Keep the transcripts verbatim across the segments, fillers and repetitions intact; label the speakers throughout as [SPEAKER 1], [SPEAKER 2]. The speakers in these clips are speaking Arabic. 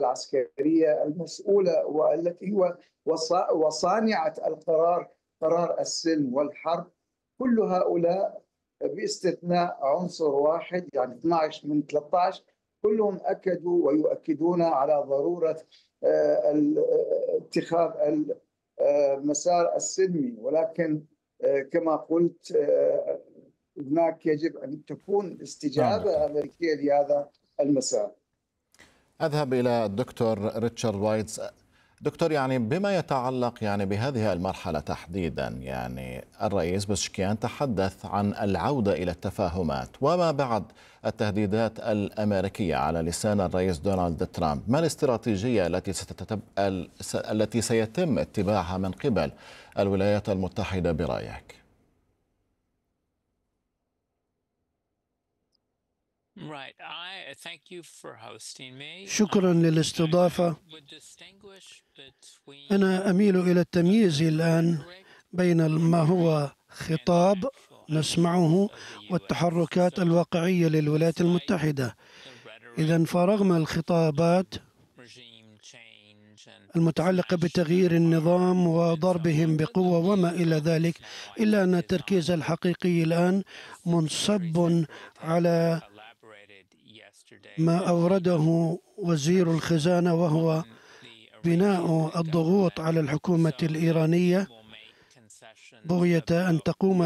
[SPEAKER 1] العسكرية المسؤولة والتي هو وصانعة القرار، قرار السلم والحرب، كل هؤلاء باستثناء عنصر واحد يعني اثنعش من ثلاثة عشر كلهم أكدوا ويؤكدون على ضرورة اتخاذ المسار السلمي. ولكن كما قلت هناك يجب أن تكون استجابة أمريكية لهذا المسار.
[SPEAKER 2] أذهب إلى الدكتور ريتشارد وايتس. دكتور، يعني بما يتعلق يعني بهذه المرحلة تحديدا، يعني الرئيس بزشكيان تحدث عن العودة إلى التفاهمات وما بعد التهديدات الأمريكية على لسان الرئيس دونالد ترامب. ما الاستراتيجية التي ستتب... التي سيتم اتباعها من قبل الولايات المتحدة برأيك؟
[SPEAKER 3] شكرا للاستضافة. أنا أميل إلى التمييز الآن بين ما هو خطاب نسمعه والتحركات الواقعية للولايات المتحدة. إذن فرغم الخطابات المتعلقة بتغيير النظام وضربهم بقوة وما إلى ذلك، إلا أن التركيز الحقيقي الآن منصب على ما أورده وزير الخزانة، وهو بناء الضغوط على الحكومة الإيرانية بغية أن تقوم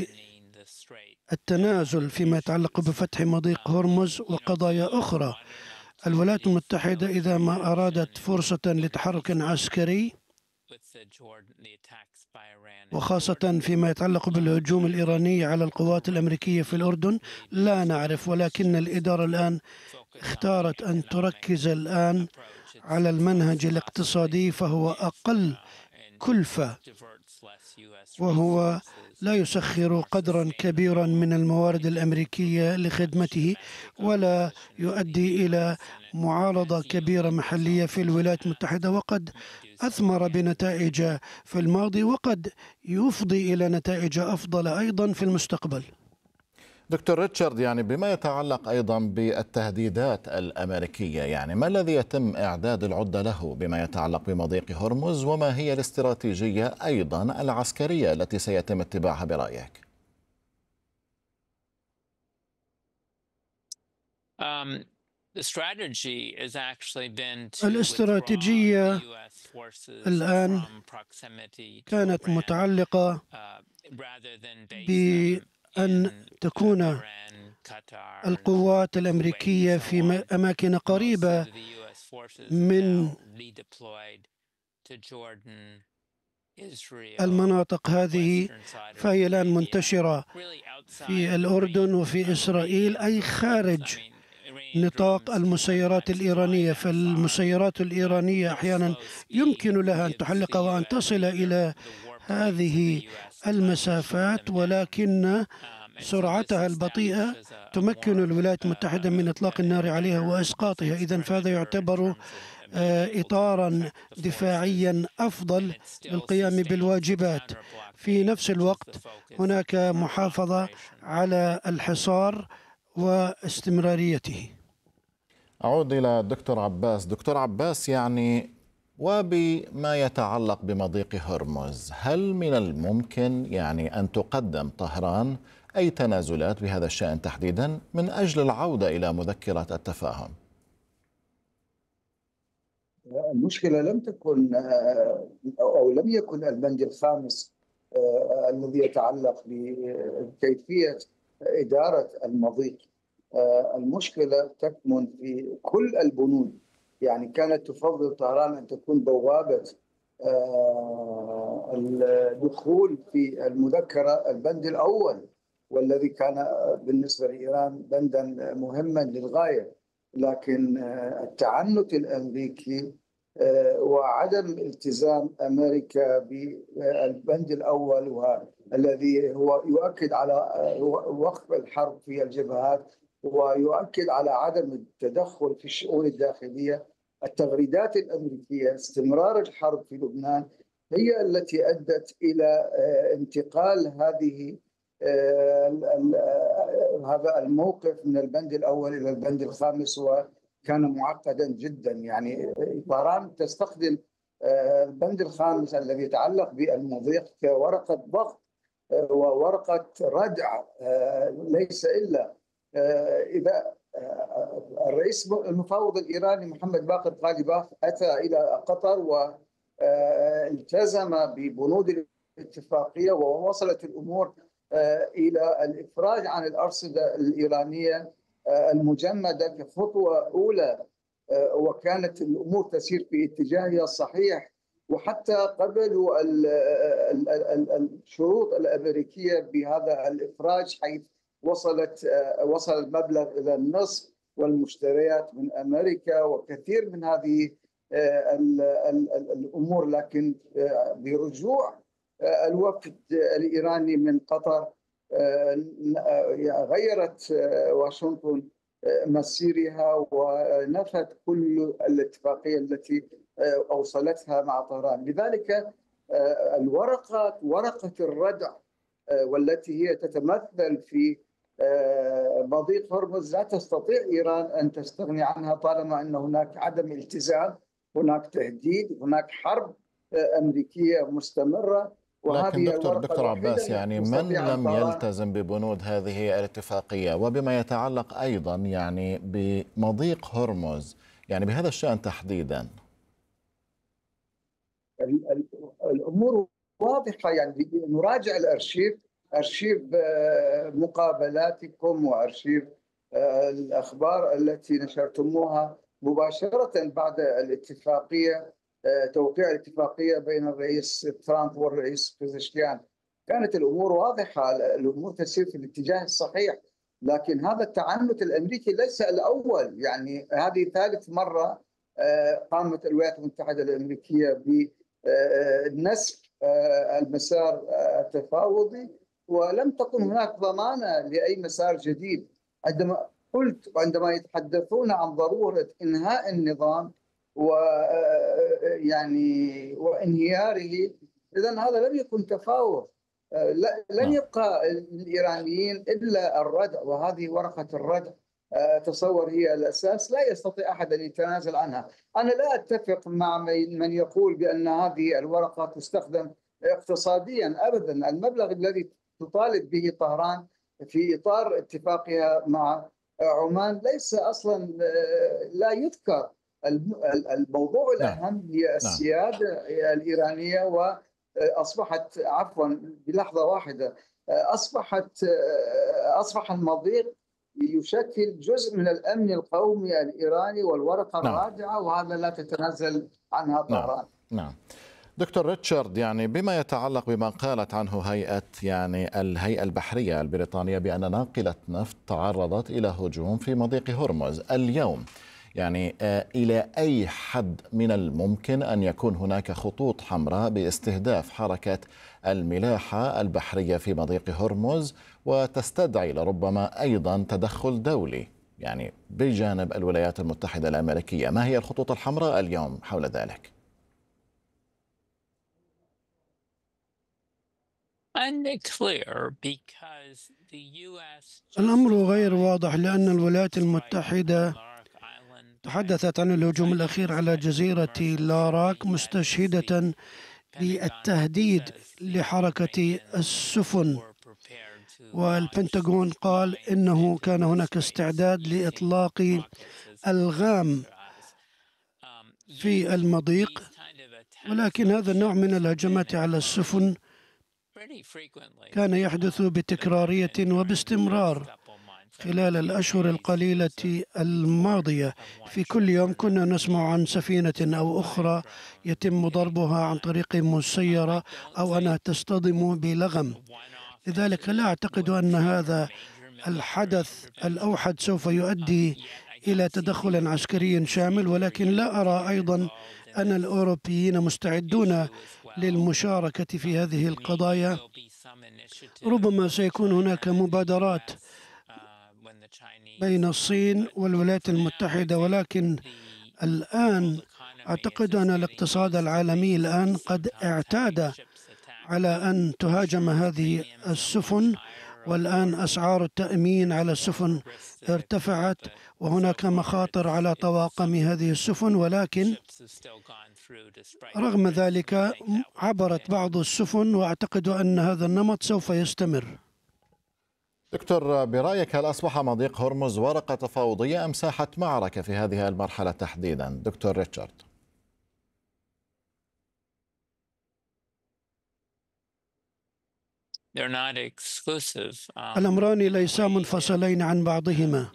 [SPEAKER 3] بالتنازل فيما يتعلق بفتح مضيق هرمز وقضايا أخرى. الولايات المتحدة إذا ما أرادت فرصة لتحرك عسكري، وخاصة فيما يتعلق بالهجوم الإيراني على القوات الأمريكية في الأردن، لا نعرف، ولكن الإدارة الآن اختارت أن تركز الآن على المنهج الاقتصادي، فهو أقل كلفة، وهو لا يسخر قدرا كبيرا من الموارد الأمريكية لخدمته، ولا يؤدي إلى معارضة كبيرة محلية في الولايات المتحدة، وقد أثمر بنتائج في الماضي وقد يفضي إلى نتائج أفضل أيضا في المستقبل.
[SPEAKER 2] دكتور ريتشارد، يعني بما يتعلق أيضا بالتهديدات الأمريكية، يعني ما الذي يتم إعداد العدة له بما يتعلق بمضيق هرمز، وما هي الاستراتيجية أيضا العسكرية التي سيتم اتباعها برأيك؟
[SPEAKER 3] الاستراتيجية الآن كانت متعلقة بأن تكون القوات الأمريكية في أماكن قريبة من المناطق هذه، فهي الآن منتشرة في الأردن وفي إسرائيل، أي خارج نطاق المسيرات الإيرانية. فالمسيرات الإيرانية أحيانا يمكن لها أن تحلق وأن تصل إلى هذه المسافات، ولكن سرعتها البطيئة تمكن الولايات المتحدة من إطلاق النار عليها وإسقاطها. إذن فهذا يعتبر إطارا دفاعيا أفضل للقيام بالواجبات. في نفس الوقت هناك محافظة على الحصار واستمراريته.
[SPEAKER 2] أعود إلى الدكتور عباس. دكتور عباس، يعني وبما يتعلق بمضيق هرمز، هل من الممكن يعني أن تقدم طهران أي تنازلات بهذا الشأن تحديدا من أجل العودة إلى مذكرة التفاهم؟
[SPEAKER 1] المشكلة لم تكن أو لم يكن البند الخامس الذي يتعلق بكيفية إدارة المضيق. المشكلة تكمن في كل البنود. يعني كانت تفضل طهران أن تكون بوابة الدخول في المذكرة البند الأول، والذي كان بالنسبة لإيران بندا مهما للغاية. لكن التعنت الأمريكي وعدم التزام أمريكا بالبند الأول، والذي هو يؤكد على وقف الحرب في الجبهات ويؤكد على عدم التدخل في الشؤون الداخلية. التغريدات الأمريكية، استمرار الحرب في لبنان، هي التي أدت إلى انتقال هذه هذا الموقف من البند الأول إلى البند الخامس، كان معقدا جدا. يعني طهران تستخدم البند الخامس الذي يتعلق بالمضيق كورقة ضغط وورقة ردع، ليس إلا إذا الرئيس المفاوض الإيراني محمد باقر غالباف أتى إلى قطر والتزم ببنود الاتفاقية ووصلت الأمور إلى الإفراج عن الأرصدة الإيرانية المجمدة كخطوة أولى، وكانت الأمور تسير في اتجاهها الصحيح، وحتى قبلوا الشروط الأمريكية بهذا الإفراج، حيث وصلت وصل المبلغ إلى النصف، والمشتريات من أمريكا وكثير من هذه الأمور. لكن برجوع الوفد الإيراني من قطر غيرت واشنطن مسيرها ونفت كل الاتفاقية التي أوصلتها مع طهران. لذلك الورقة ورقة الردع والتي هي تتمثل في مضيق هرمز لا تستطيع إيران أن تستغني عنها طالما أن هناك عدم التزام، هناك تهديد، هناك حرب أمريكية مستمرة.
[SPEAKER 2] لكن دكتور, دكتور عباس، يعني من لم يلتزم ببنود هذه الاتفاقية؟ وبما يتعلق أيضا يعني بمضيق هرمز، يعني بهذا الشأن تحديدا
[SPEAKER 1] الأمور واضحة. يعني نراجع الأرشيف، أرشيف مقابلاتكم وأرشيف الأخبار التي نشرتموها مباشرة بعد الاتفاقية، توقيع الاتفاقية بين الرئيس ترامب والرئيس بيزشكيان. كانت الأمور واضحة، الأمور تسير في الاتجاه الصحيح. لكن هذا التعنت الأمريكي ليس الأول، يعني هذه ثالث مرة قامت الولايات المتحدة الأمريكية بنسف المسار التفاوضي، ولم تكن هناك ضمانة لأي مسار جديد. عندما قلت وعندما يتحدثون عن ضرورة إنهاء النظام ويعني وانهياره، إذن هذا لم يكن تفاوض. لن يبقى الإيرانيين إلا الردع، وهذه ورقة الردع تصور هي الأساس، لا يستطيع أحد أن يتنازل عنها. أنا لا أتفق مع من يقول بأن هذه الورقة تستخدم اقتصاديا أبدا. المبلغ الذي تطالب به طهران في إطار اتفاقها مع عمان ليس أصلا لا يذكر. الموضوع الأهم هي السيادة الإيرانية، وأصبحت عفوا بلحظة واحدة أصبحت أصبح المضيق يشكل جزء من الأمن القومي الإيراني والورقة الرادعة، وهذا لا تتنازل عنها طهران.
[SPEAKER 2] نعم. نعم. دكتور ريتشارد، يعني بما يتعلق بما قالت عنه هيئة يعني الهيئة البحرية البريطانية بأن ناقلة نفط تعرضت إلى هجوم في مضيق هرمز اليوم، يعني إلى أي حد من الممكن أن يكون هناك خطوط حمراء باستهداف حركة الملاحة البحرية في مضيق هرمز وتستدعي لربما أيضا تدخل دولي يعني بجانب الولايات المتحدة الأمريكية؟ ما هي الخطوط الحمراء اليوم حول ذلك؟
[SPEAKER 3] الأمر غير واضح، لأن الولايات المتحدة تحدثت عن الهجوم الأخير على جزيرة لاراك مستشهدة بالتهديد لحركة السفن، والبنتاغون قال إنه كان هناك استعداد لإطلاق ألغام في المضيق. ولكن هذا النوع من الهجمات على السفن كان يحدث بتكرارية وباستمرار خلال الأشهر القليلة الماضية. في كل يوم كنا نسمع عن سفينة أو أخرى يتم ضربها عن طريق مسيرة أو أنها تصطدم بلغم. لذلك لا أعتقد أن هذا الحدث الأوحد سوف يؤدي إلى تدخل عسكري شامل، ولكن لا أرى أيضا أن الأوروبيين مستعدون للمشاركة في هذه القضايا. ربما سيكون هناك مبادرات بين الصين والولايات المتحدة، ولكن الآن أعتقد أن الاقتصاد العالمي الآن قد اعتاد على أن تهاجم هذه السفن، والآن أسعار التأمين على السفن ارتفعت، وهناك مخاطر على طواقم هذه السفن، ولكن رغم ذلك عبرت بعض السفن، وأعتقد أن هذا النمط سوف يستمر.
[SPEAKER 2] دكتور، برأيك هل أصبح مضيق هرمز ورقة تفاوضية أم ساحة معركة في هذه المرحلة تحديدا؟ دكتور ريتشارد.
[SPEAKER 3] الأمران ليسا منفصلين عن بعضهما،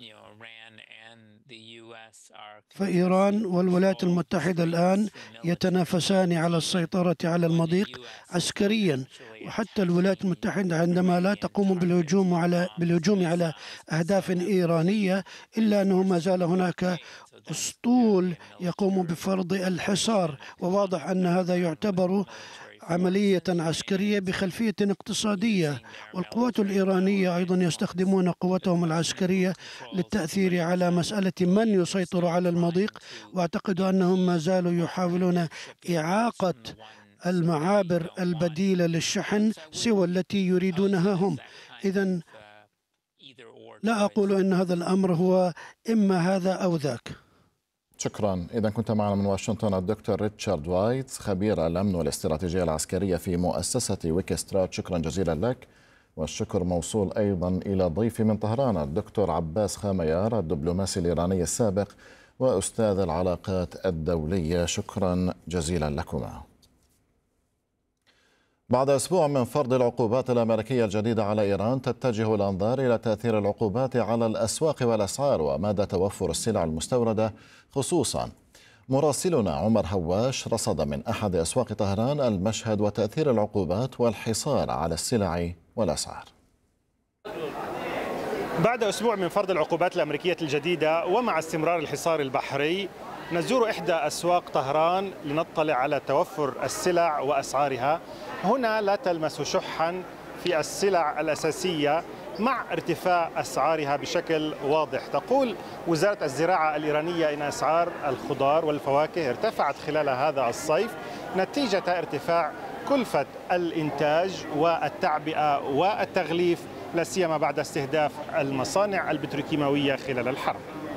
[SPEAKER 3] فإيران والولايات المتحدة الآن يتنافسان على السيطرة على المضيق عسكريا، وحتى الولايات المتحدة عندما لا تقوم بالهجوم على بالهجوم على أهداف إيرانية، إلا أنه ما زال هناك أسطول يقوم بفرض الحصار، وواضح أن هذا يعتبر عملية عسكرية بخلفية اقتصادية. والقوات الإيرانية أيضا يستخدمون قوتهم العسكرية للتأثير على مسألة من يسيطر على المضيق، وأعتقد أنهم ما زالوا يحاولون إعاقة المعابر البديلة للشحن سوى التي يريدونها هم. إذن لا أقول أن هذا الأمر هو إما هذا أو ذاك.
[SPEAKER 2] شكرا. إذا كنت معنا من واشنطن الدكتور ريتشارد وايتس، خبير الأمن والاستراتيجية العسكرية في مؤسسة ويكسترات، شكرا جزيلا لك. والشكر موصول أيضا إلى ضيفي من طهران الدكتور عباس خاميار، الدبلوماسي الإيراني السابق وأستاذ العلاقات الدولية، شكرا جزيلا لكما. بعد أسبوع من فرض العقوبات الأمريكية الجديدة على إيران، تتجه الأنظار إلى تأثير العقوبات على الأسواق والأسعار ومدى توفر السلع المستوردة خصوصا. مراسلنا عمر هواش رصد من أحد أسواق طهران المشهد وتأثير العقوبات والحصار على السلع والأسعار.
[SPEAKER 4] بعد أسبوع من فرض العقوبات الأمريكية الجديدة ومع استمرار الحصار البحري، نزور إحدى أسواق طهران لنطلع على توفر السلع وأسعارها. هنا لا تلمس شحا في السلع الأساسية مع ارتفاع أسعارها بشكل واضح. تقول وزارة الزراعة الإيرانية إن أسعار الخضار والفواكه ارتفعت خلال هذا الصيف نتيجة ارتفاع كلفة الإنتاج والتعبئة والتغليف، لا سيما بعد استهداف المصانع البتروكيماوية خلال الحرب.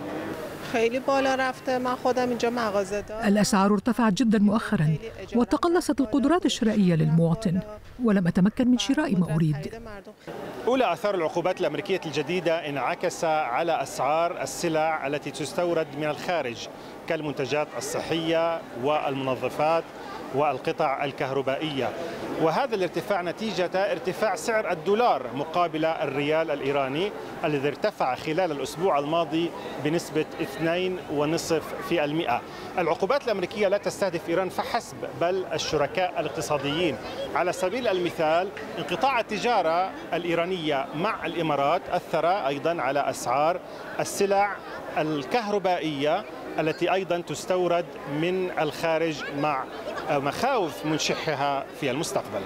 [SPEAKER 5] الأسعار ارتفعت جدا مؤخرا وتقلصت القدرات الشرائية للمواطن، ولم أتمكن من شراء ما أريد.
[SPEAKER 4] أولى آثار العقوبات الأمريكية الجديدة انعكس على أسعار السلع التي تستورد من الخارج كالمنتجات الصحية والمنظفات والقطع الكهربائية، وهذا الارتفاع نتيجة ارتفاع سعر الدولار مقابل الريال الإيراني الذي ارتفع خلال الأسبوع الماضي بنسبة اثنين فاصلة خمسة بالمئة. العقوبات الأمريكية لا تستهدف إيران فحسب بل الشركاء الاقتصاديين. على سبيل المثال انقطاع التجارة الإيرانية مع الإمارات أثر أيضا على أسعار السلع الكهربائية التي أيضا تستورد من الخارج مع مخاوف من شحها في المستقبل.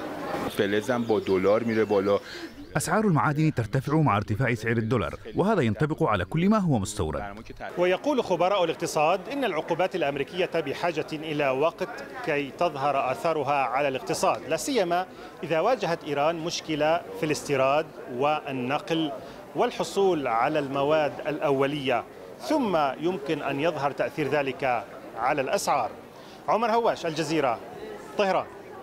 [SPEAKER 6] أسعار المعادن ترتفع مع ارتفاع سعر الدولار، وهذا ينطبق على كل ما هو مستورد.
[SPEAKER 4] ويقول خبراء الاقتصاد إن العقوبات الأمريكية بحاجة إلى وقت كي تظهر آثارها على الاقتصاد، لا سيما إذا واجهت إيران مشكلة في الاستيراد والنقل والحصول على المواد الأولية، ثم يمكن أن يظهر تأثير ذلك على الأسعار. عمر هواش، الجزيرة، طهران.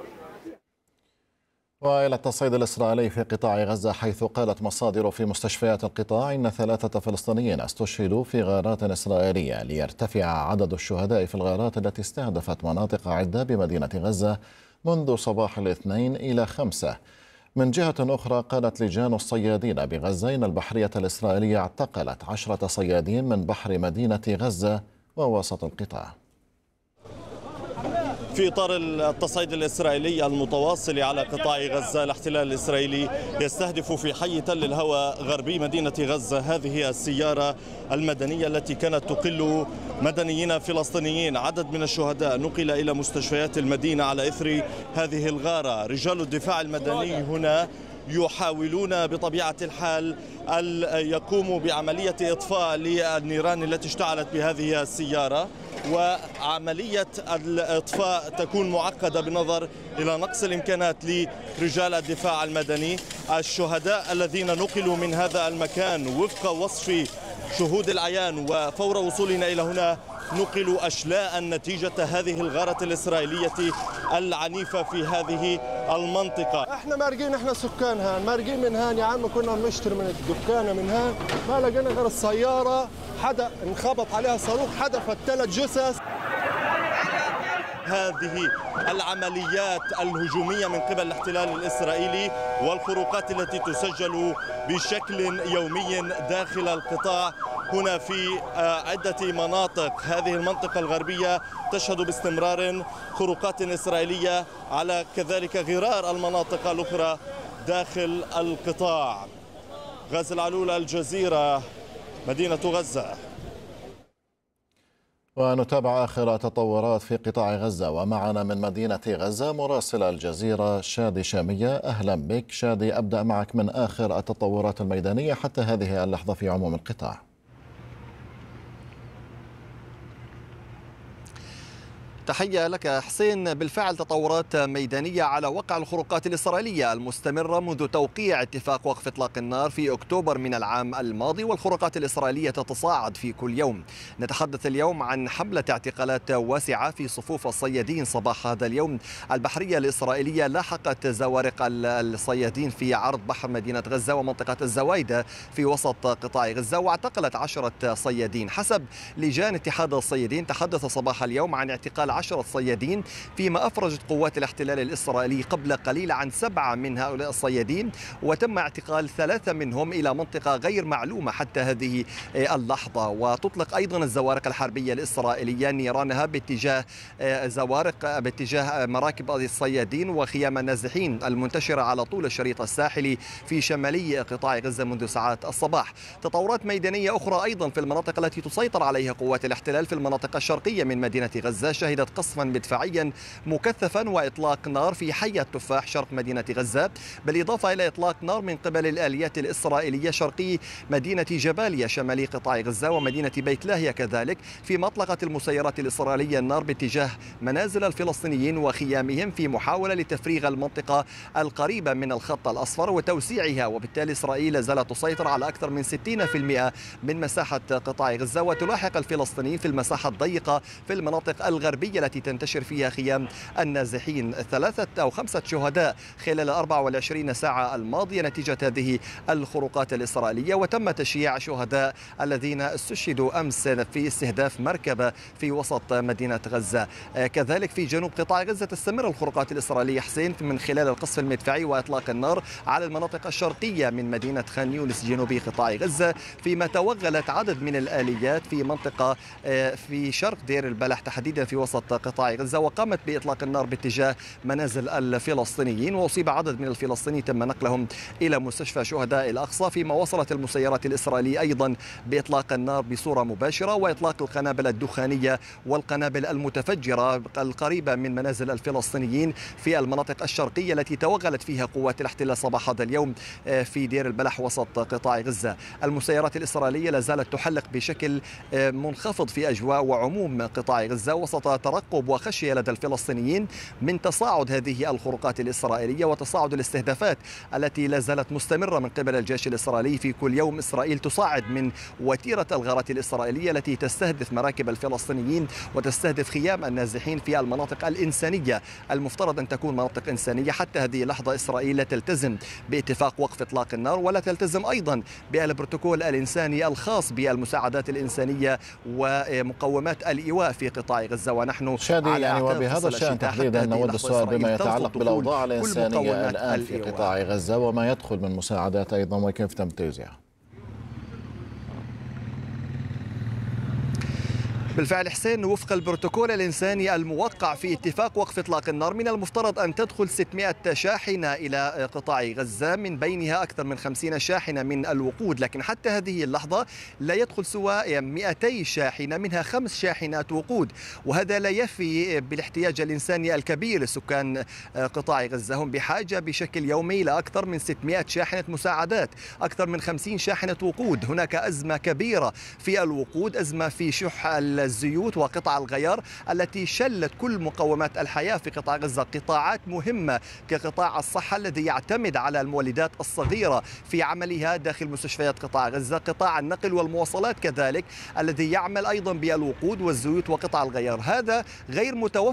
[SPEAKER 2] وإلى التصعيد الإسرائيلي في قطاع غزة، حيث قالت مصادر في مستشفيات القطاع إن ثلاثة فلسطينيين استشهدوا في غارات إسرائيلية، ليرتفع عدد الشهداء في الغارات التي استهدفت مناطق عدة بمدينة غزة منذ صباح الاثنين إلى خمسة. من جهة أخرى، قالت لجان الصيادين بغزة إن البحرية الإسرائيلية اعتقلت عشرة صيادين من بحر مدينة غزة ووسط القطاع.
[SPEAKER 7] في إطار التصعيد الإسرائيلي المتواصل على قطاع غزة، الاحتلال الإسرائيلي يستهدف في حي تل الهوى غربي مدينة غزة هذه السيارة المدنية التي كانت تقل مدنيين فلسطينيين. عدد من الشهداء نقل إلى مستشفيات المدينة على إثر هذه الغارة. رجال الدفاع المدني هنا يحاولون بطبيعة الحال أن يقوموا بعملية إطفاء للنيران التي اشتعلت بهذه السيارة. وعملية الإطفاء تكون معقدة بالنظر إلى نقص الإمكانات لرجال الدفاع المدني. الشهداء الذين نقلوا من هذا المكان وفق وصف شهود العيان وفور وصولنا إلى هنا نقلوا أشلاء نتيجة هذه الغارة الإسرائيلية العنيفة في هذه المنطقة.
[SPEAKER 8] احنا مارقين، احنا سكان هان مارقين من هان يا عم، كنا بنشتري من الدكانة من هان، ما لقينا غير السيارة حدا انخبط عليها صاروخ حدفت ثلاث جثث.
[SPEAKER 7] هذه العمليات الهجومية من قبل الاحتلال الإسرائيلي والخروقات التي تسجل بشكل يومي داخل القطاع هنا في عدة مناطق. هذه المنطقة الغربية تشهد باستمرار خروقات إسرائيلية على كذلك غرار المناطق الأخرى داخل القطاع. غازي العلول، الجزيرة، مدينة غزة.
[SPEAKER 2] ونتابع آخر تطورات في قطاع غزة، ومعنا من مدينة غزة مراسل الجزيرة شادي شامية. أهلا بك شادي، أبدأ معك من آخر التطورات الميدانية حتى هذه اللحظة في عموم القطاع.
[SPEAKER 9] تحية لك حسين. بالفعل تطورات ميدانية على وقع الخروقات الإسرائيلية المستمرة منذ توقيع اتفاق وقف إطلاق النار في أكتوبر من العام الماضي، والخروقات الإسرائيلية تتصاعد في كل يوم. نتحدث اليوم عن حملة اعتقالات واسعة في صفوف الصيادين صباح هذا اليوم. البحرية الإسرائيلية لاحقت زوارق الصيادين في عرض بحر مدينة غزة ومنطقة الزوايدة في وسط قطاع غزة، واعتقلت عشرة صيادين. حسب لجان اتحاد الصيادين تحدث صباح اليوم عن اعتقال عشرة صيادين، فيما أفرجت قوات الاحتلال الإسرائيلي قبل قليل عن سبعة من هؤلاء الصيادين، وتم اعتقال ثلاثة منهم إلى منطقة غير معلومة حتى هذه اللحظة. وتطلق أيضا الزوارق الحربية الإسرائيلية نيرانها باتجاه زوارق باتجاه مراكب الصيادين وخيام النازحين المنتشرة على طول الشريط الساحلي في شمالي قطاع غزة منذ ساعات الصباح. تطورات ميدانية أخرى أيضا في المناطق التي تسيطر عليها قوات الاحتلال في المناطق الشرقية من مدينة غزة شهدت قصفا مدفعيا مكثفا وإطلاق نار في حي التفاح شرق مدينة غزة، بالإضافة إلى إطلاق نار من قبل الآليات الإسرائيلية شرقي مدينة جباليا شمالي قطاع غزة ومدينة بيت لاهيا كذلك، فيما أطلقت المسيرات الإسرائيلية النار باتجاه منازل الفلسطينيين وخيامهم في محاولة لتفريغ المنطقة القريبة من الخط الأصفر وتوسيعها، وبالتالي إسرائيل لا زالت تسيطر على أكثر من ستين بالمئة من مساحة قطاع غزة وتلاحق الفلسطينيين في المساحة الضيقة في المناطق الغربية التي تنتشر فيها خيام النازحين. ثلاثة أو خمسة شهداء خلال أربع والعشرين ساعة الماضية نتيجة هذه الخروقات الإسرائيلية، وتم تشييع شهداء الذين استشهدوا أمس في استهداف مركبة في وسط مدينة غزة. كذلك في جنوب قطاع غزة تستمر الخروقات الإسرائيلية حسين من خلال القصف المدفعي وإطلاق النار على المناطق الشرقية من مدينة خان يونس جنوبي قطاع غزة، فيما توغلت عدد من الآليات في منطقة في شرق دير البلح تحديدا في وسط قطاع غزة، وقامت بإطلاق النار باتجاه منازل الفلسطينيين، وأصيب عدد من الفلسطينيين تم نقلهم إلى مستشفى شهداء الأقصى، فيما وصلت المسيرات الإسرائيلية أيضا بإطلاق النار بصورة مباشرة وإطلاق القنابل الدخانية والقنابل المتفجرة القريبة من منازل الفلسطينيين في المناطق الشرقية التي توغلت فيها قوات الاحتلال صباح هذا اليوم في دير البلح وسط قطاع غزة. المسيرات الإسرائيلية لا زالت تحلق بشكل منخفض في أجواء وعموم قطاع غزة وسط ترقب وخشية لدى الفلسطينيين من تصاعد هذه الخروقات الإسرائيلية وتصاعد الاستهدافات التي لا زالت مستمرة من قبل الجيش الإسرائيلي. في كل يوم إسرائيل تصاعد من وتيرة الغارات الإسرائيلية التي تستهدف مراكب الفلسطينيين وتستهدف خيام النازحين في المناطق الإنسانية المفترض أن تكون مناطق إنسانية. حتى هذه اللحظة إسرائيل لا تلتزم باتفاق وقف إطلاق النار ولا تلتزم أيضا بالبروتوكول الإنساني الخاص بالمساعدات الإنسانية ومقومات الإيواء في قطاع غزة. ونحن
[SPEAKER 2] شادي يعني وبهذا الشأن تحديدا نود السؤال بما يتعلق بالأوضاع الإنسانية الآن في قطاع غزة وما يدخل من مساعدات أيضا وكيف تم توزيعها.
[SPEAKER 9] بالفعل حسين، وفق البروتوكول الإنساني الموقع في اتفاق وقف إطلاق النار من المفترض أن تدخل ستمائة شاحنة إلى قطاع غزة، من بينها أكثر من خمسين شاحنة من الوقود، لكن حتى هذه اللحظة لا يدخل سوى مئتي شاحنة منها خمس شاحنات وقود، وهذا لا يفي بالاحتياج الإنساني الكبير لسكان قطاع غزة. هم بحاجة بشكل يومي لأكثر من ستمائة شاحنة مساعدات، أكثر من خمسين شاحنة وقود. هناك أزمة كبيرة في الوقود، أزمة في شح الزيوت وقطع الغيار التي شلت كل مقومات الحياة في قطاع غزة. قطاعات مهمة كقطاع الصحة الذي يعتمد على المولدات الصغيرة في عملها داخل مستشفيات قطاع غزة، قطاع النقل والمواصلات كذلك الذي يعمل أيضا بالوقود والزيوت وقطع الغيار. هذا غير متوفر